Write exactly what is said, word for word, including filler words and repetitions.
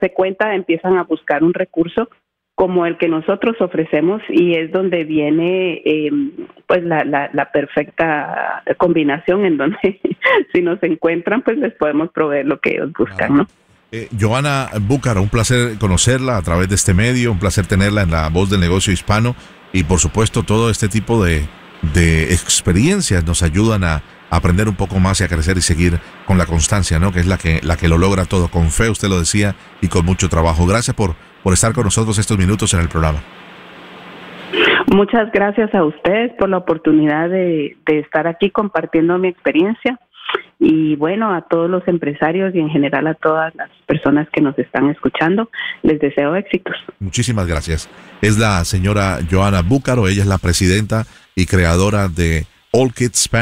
darse cuenta, empiezan a buscar un recurso como el que nosotros ofrecemos, y es donde viene eh, pues la, la, la perfecta combinación en donde si nos encuentran pues les podemos proveer lo que ellos buscan, ¿no? Eh, Johanna Búcaro, un placer conocerla a través de este medio, un placer tenerla en La Voz del Negocio Hispano, y por supuesto todo este tipo de, de experiencias nos ayudan a aprender un poco más y a crecer y seguir con la constancia, ¿no? Que es la que, la que lo logra todo, con fe, usted lo decía, y con mucho trabajo. Gracias por, por estar con nosotros estos minutos en el programa. Muchas gracias a ustedes por la oportunidad de, de estar aquí compartiendo mi experiencia. Y bueno, a todos los empresarios y en general a todas las personas que nos están escuchando, les deseo éxitos. Muchísimas gracias. Es la señora Johanna Búcaro, ella es la presidenta y creadora de All Kids Spanish.